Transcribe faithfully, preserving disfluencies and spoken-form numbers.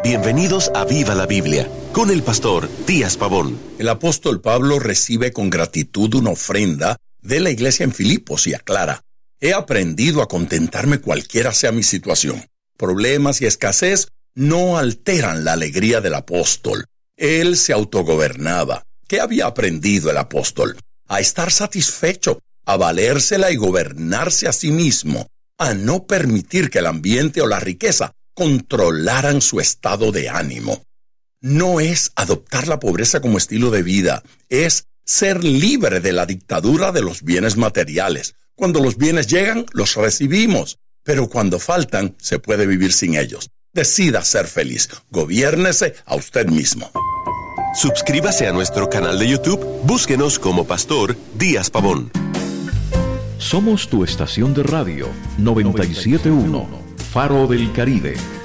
Bienvenidos a Viva la Biblia, con el pastor Díaz Pavón. El apóstol Pablo recibe con gratitud una ofrenda de la iglesia en Filipos y aclara: he aprendido a contentarme cualquiera sea mi situación. Problemas y escasez no alteran la alegría del apóstol. Él se autogobernaba. ¿Qué había aprendido el apóstol? A estar satisfecho, a valérsela y gobernarse a sí mismo, a no permitir que el ambiente o la riqueza controlaran su estado de ánimo. No es adoptar la pobreza como estilo de vida, es ser libre de la dictadura de los bienes materiales. Cuando los bienes llegan, los recibimos, pero cuando faltan, se puede vivir sin ellos. Decida ser feliz, gobiérnese a usted mismo. Suscríbase a nuestro canal de YouTube, búsquenos como Pastor Díaz Pavón. Somos tu estación de radio noventa y siete punto uno, Faro del Caribe.